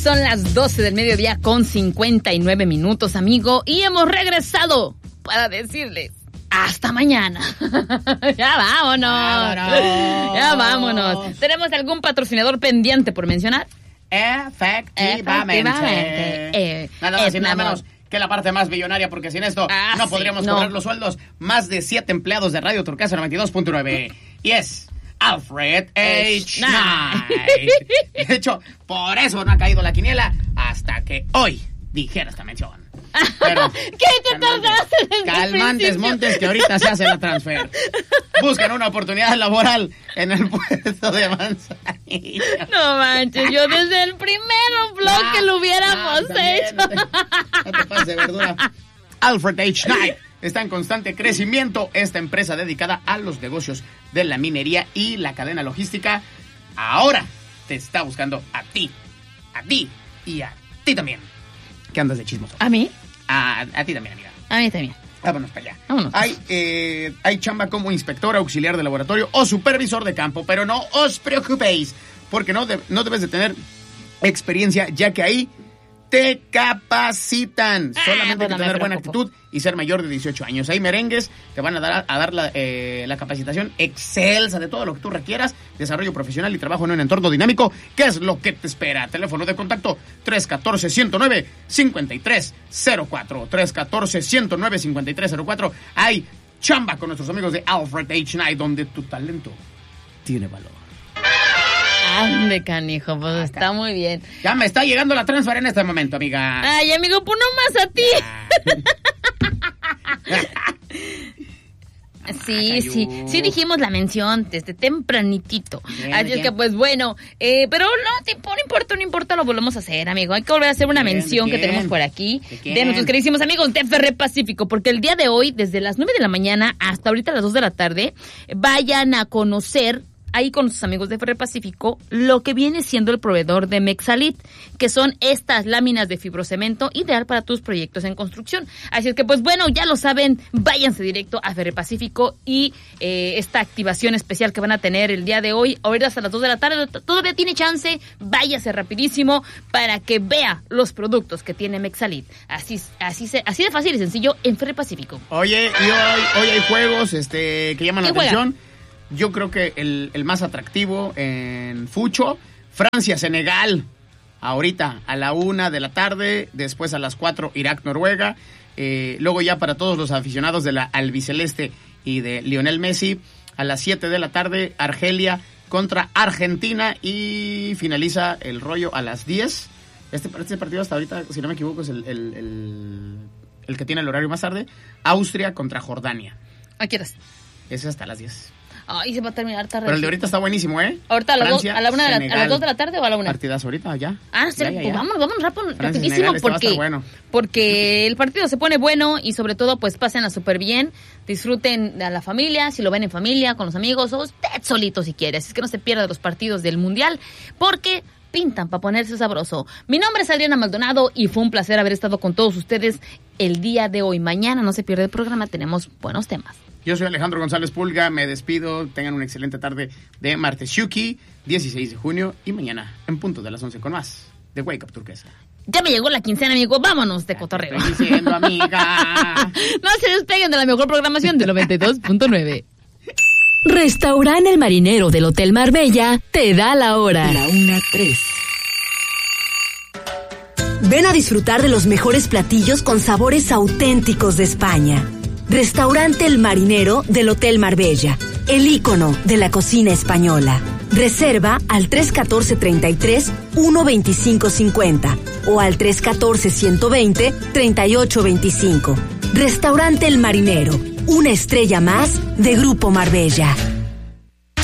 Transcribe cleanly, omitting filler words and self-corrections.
Son las 12 del mediodía con 59 minutos, amigo, y hemos regresado para decirles hasta mañana. Ya vámonos. Ya vámonos. ¿Tenemos algún patrocinador pendiente por mencionar? Efectivamente. Nada más y nada menos que la parte más millonaria, porque sin esto no podríamos cobrar los sueldos más de 7 empleados de Radio Turquesa 92.9. Y es Alfred H. Knight. De hecho, por eso no ha caído la quiniela hasta que hoy dijera esta mención. Pero, ¿qué te tardaste desde el Calmantes principio? Montes, que ahorita se hace la transfer. Buscan una oportunidad laboral en el puesto de Manzanillo. No manches, yo desde el primer blog que lo hubiéramos hecho. No te pases de verdura. Alfred H. Knight está en constante crecimiento. Esta empresa dedicada a los negocios de la minería y la cadena logística ahora te está buscando a ti y a ti también. ¿Qué andas de chismoso? ¿A mí? A ti también, amiga. A mí también. Vámonos para allá. Vámonos. Hay chamba como inspector, auxiliar de laboratorio o supervisor de campo, pero no os preocupéis, porque no debes de tener experiencia, ya que ahí te capacitan. Solamente hay que tener buena actitud y ser mayor de 18 años. Hay merengues, te van a dar la capacitación excelsa de todo lo que tú requieras, desarrollo profesional y trabajo en un entorno dinámico. ¿Qué es lo que te espera? Teléfono de contacto 314-109-5304. 314-109-5304. Hay chamba con nuestros amigos de Alfred H. Knight, donde tu talento tiene valor. Ande, canijo, pues está muy bien. Ya me está llegando la transfer en este momento, amiga. Ay, amigo, pues no más a ti. Sí dijimos la mención desde tempranitito. Así es que pues bueno, pero no importa, lo volvemos a hacer, amigo. Hay que volver a hacer una mención que tenemos por aquí de nuestros queridísimos amigos de Ferrepacífico, porque el día de hoy, desde las 9 de la mañana hasta ahorita las 2 de la tarde, vayan a conocer ahí con sus amigos de Ferrepacífico lo que viene siendo el proveedor de Mexalit, que son estas láminas de fibrocemento ideal para tus proyectos en construcción. Así es que pues bueno, ya lo saben, váyanse directo a Ferrepacífico y esta activación especial que van a tener el día de hoy, ahorita hasta las 2 de la tarde, todavía tiene chance, váyase rapidísimo para que vea los productos que tiene Mexalit. Así de fácil y sencillo en Ferrepacífico. Oye, y hoy hay juegos que llaman la atención. Yo creo que el más atractivo en fucho, Francia-Senegal, ahorita a la 1 de la tarde, después a las 4 Irak-Noruega, luego ya para todos los aficionados de la albiceleste y de Lionel Messi, a las 7 de la tarde Argelia contra Argentina y finaliza el rollo a las 10. Este partido hasta ahorita, si no me equivoco, es el que tiene el horario más tarde, Austria contra Jordania. ¿A qué horas? Ese es hasta las 10. Ay, se va a terminar tarde. Pero el de ahorita está buenísimo, ¿eh? ¿Ahorita a las 2 de la tarde o a la 1? Partidas ahorita, ya. Sí, ya. Pues vámonos rapidísimo, Senegal, porque el partido se pone bueno y sobre todo pues pásenla súper bien, disfruten a la familia, si lo ven en familia, con los amigos o usted solito si quiere. Así es que no se pierda los partidos del Mundial, porque pintan para ponerse sabroso. Mi nombre es Adriana Maldonado y fue un placer haber estado con todos ustedes el día de hoy. Mañana no se pierde el programa, tenemos buenos temas. Yo soy Alejandro González Pulga, me despido, tengan una excelente tarde de martes Shuki, 16 de junio, y mañana en punto de las 11 con más de Wake Up Turquesa. Ya me llegó la quincena, amigo, vámonos de cotorreo. Te estoy diciendo, amiga. No se despeguen de la mejor programación de 92.9. Restaurante El Marinero del Hotel Marbella te da la hora. La 1:03. Ven a disfrutar de los mejores platillos con sabores auténticos de España. Restaurante El Marinero del Hotel Marbella, el ícono de la cocina española. Reserva al 314-33-12550 o al 314-120-3825. Restaurante El Marinero, una estrella más de Grupo Marbella.